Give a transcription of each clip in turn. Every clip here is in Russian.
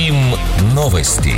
БИМ новости.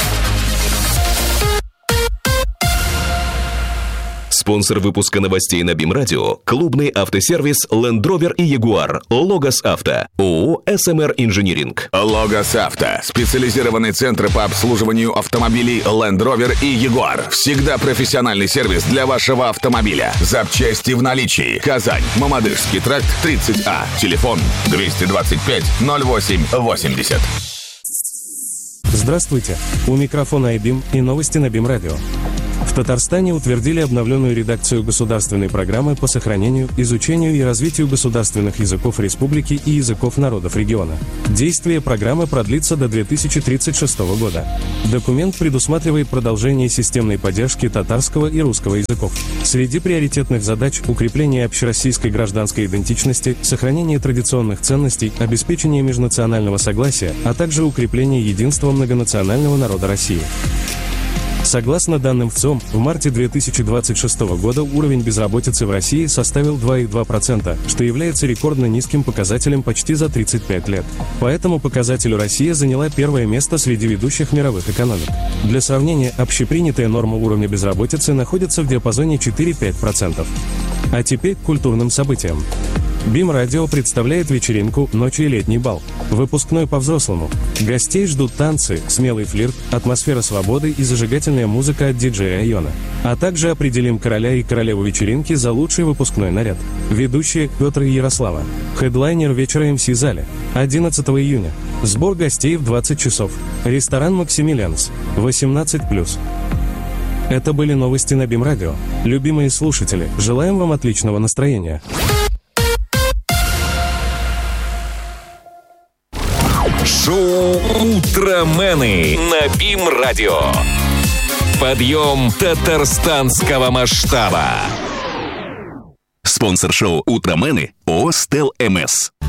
Спонсор выпуска новостей на БИМ Радио – клубный автосервис Land Rover и Jaguar, Логос Авто, ООО СМР Инжиниринг. Логос Авто – специализированный центр по обслуживанию автомобилей Land Rover и Jaguar. Всегда профессиональный сервис для вашего автомобиля. Запчасти в наличии. Казань, Мамадышский тракт, 30А. Телефон 225 08 80. Здравствуйте. У микрофона iBIM и новости на БИМ Радио. В Татарстане утвердили обновленную редакцию государственной программы по сохранению, изучению и развитию государственных языков республики и языков народов региона. Действие программы продлится до 2036 года. Документ предусматривает продолжение системной поддержки татарского и русского языков. Среди приоритетных задач – укрепление общероссийской гражданской идентичности, сохранение традиционных ценностей, обеспечение межнационального согласия, а также укрепление единства многонационального народа России. Согласно данным ВЦИОМ, в марте 2026 года уровень безработицы в России составил 2,2%, что является рекордно низким показателем почти за 35 лет. По этому показателю Россия заняла первое место среди ведущих мировых экономик. Для сравнения, общепринятая норма уровня безработицы находится в диапазоне 4-5%. А теперь к культурным событиям. БИМ Радио представляет вечеринку «Ночью и летний бал». Выпускной по-взрослому. Гостей ждут танцы, смелый флирт, атмосфера свободы и зажигательная музыка от диджея Айона. А также определим короля и королеву вечеринки за лучший выпускной наряд. Ведущие Петр и Ярослава. Хедлайнер вечера МС Зале. 11 июня. Сбор гостей в 20 часов. Ресторан «Максимилианс». 18+. Это были новости на БИМ Радио. Любимые слушатели, желаем вам отличного настроения. Шоу «Утромены» на БИМ Радио. Подъем татарстанского масштаба. Спонсор шоу «Утромены» ООО «Стел МС».